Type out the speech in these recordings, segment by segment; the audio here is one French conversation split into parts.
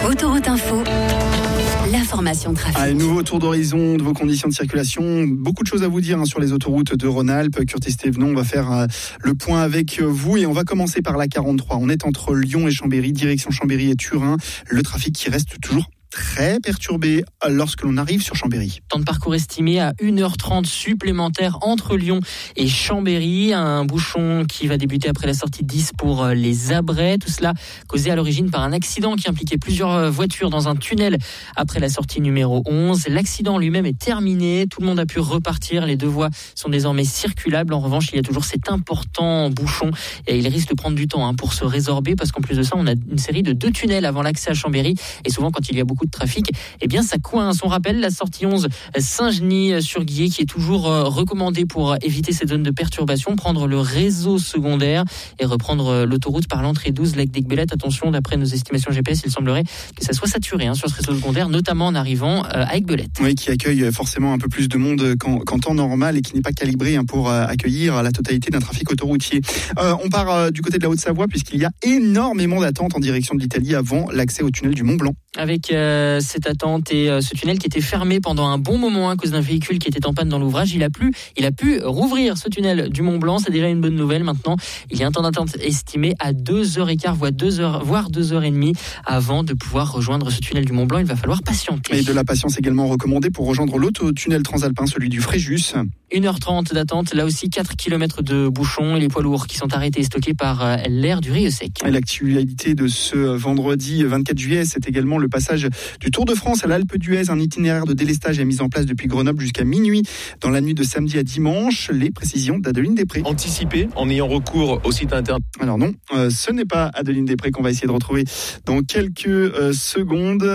Autoroute Info, l'information trafic. Un nouveau tour d'horizon de vos conditions de circulation. Beaucoup de choses à vous dire sur les autoroutes de Rhône-Alpes. Curtis Thévenon, on va faire le point avec vous et on va commencer par la 43. On est entre Lyon et Chambéry, direction Chambéry et Turin. Le trafic qui reste toujours très perturbé lorsque l'on arrive sur Chambéry. Temps de parcours estimé à 1h30 supplémentaire entre Lyon et Chambéry. Un bouchon qui va débuter après la sortie 10 pour les Abrets. Tout cela causé à l'origine par un accident qui impliquait plusieurs voitures dans un tunnel après la sortie numéro 11. L'accident lui-même est terminé. Tout le monde a pu repartir. Les deux voies sont désormais circulables. En revanche, il y a toujours cet important bouchon et il risque de prendre du temps pour se résorber parce qu'en plus de ça, on a une série de 2 tunnels avant l'accès à Chambéry. Et souvent, quand il y a beaucoup de trafic, eh bien ça coince. On rappelle la sortie 11 Saint-Genis-sur-Guiers qui est toujours recommandée pour éviter cette zone de perturbation, prendre le réseau secondaire et reprendre l'autoroute par l'entrée 12 Lac d'Aiguebelette. Attention, d'après nos estimations GPS, il semblerait que ça soit saturé sur ce réseau secondaire, notamment en arrivant à Aiguebelette. Oui, qui accueille forcément un peu plus de monde qu'en temps normal et qui n'est pas calibré pour accueillir la totalité d'un trafic autoroutier. On part du côté de la Haute-Savoie puisqu'il y a énormément d'attentes en direction de l'Italie avant l'accès au tunnel du Mont-Blanc. Avec cette attente et ce tunnel qui était fermé pendant un bon moment à cause d'un véhicule qui était en panne dans l'ouvrage, il a pu rouvrir ce tunnel du Mont-Blanc. C'est déjà une bonne nouvelle. Maintenant, il y a un temps d'attente estimé à 2h15, voire 2h30 avant de pouvoir rejoindre ce tunnel du Mont-Blanc. Il va falloir patienter. Et de la patience également recommandée pour rejoindre l'autre tunnel transalpin, celui du Fréjus. 1h30 d'attente, là aussi 4 km de bouchons et les poids lourds qui sont arrêtés et stockés par l'air du Rieux-Sec. L'actualité de ce vendredi 24 juillet, c'est également le passage du Tour de France à l'Alpe d'Huez. Un itinéraire de délestage est mis en place depuis Grenoble jusqu'à minuit dans la nuit de samedi à dimanche. Les précisions d'Adeline Després. Anticiper en ayant recours au site internet. Alors non, ce n'est pas Adeline Després qu'on va essayer de retrouver dans quelques secondes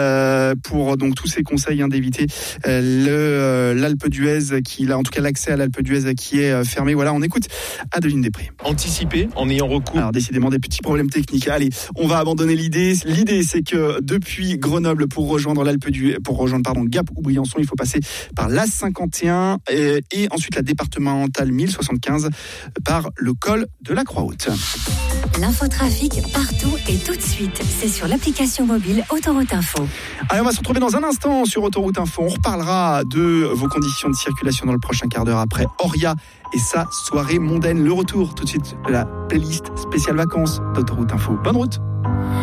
pour donc tous ces conseils d'éviter l'Alpe d'Huez qui là en tout cas l'accès à l'Alpe d'Huez qui est fermé. Voilà, on écoute Adeline Després. Anticiper en ayant recours. Alors décidément des petits problèmes techniques. Allez, on va abandonner l'idée. L'idée c'est que depuis Grenoble pour rejoindre Gap ou Briançon, il faut passer par l'A51 et ensuite la départementale 1075 par le col de la Croix-Haute. L'infotrafic partout et tout de suite. C'est sur l'application mobile Autoroute Info. Allez, on va se retrouver dans un instant sur Autoroute Info. On reparlera de vos conditions de circulation dans le prochain quart d'heure après Oria et sa soirée mondaine. Le retour tout de suite de la playlist spéciale vacances d'Autoroute Info. Bonne route.